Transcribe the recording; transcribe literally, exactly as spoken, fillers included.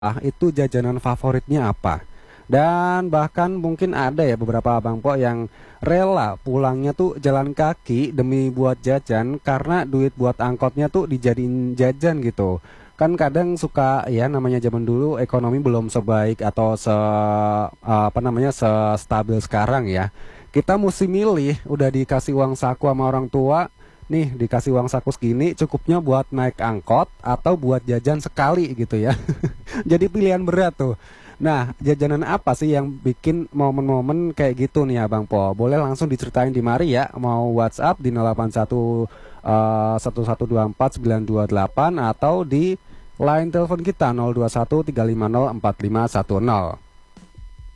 Ah, itu jajanan favoritnya apa? Dan bahkan mungkin ada ya beberapa abang po yang rela pulangnya tuh jalan kaki demi buat jajan karena duit buat angkotnya tuh dijadiin jajan gitu. Kan kadang suka ya namanya zaman dulu ekonomi belum sebaik atau se apa namanya sestabil sekarang ya. Kita mesti milih udah dikasih uang saku sama orang tua, nih dikasih uang saku segini cukupnya buat naik angkot atau buat jajan sekali gitu ya. Jadi pilihan berat tuh. Nah, jajanan apa sih yang bikin momen-momen kayak gitu nih Abang Po? Boleh langsung diceritain di mari ya. Mau WhatsApp di nol delapan satu eh, satu satu dua empat sembilan dua delapan atau di line telepon kita nol dua satu tiga lima nol empat lima satu nol.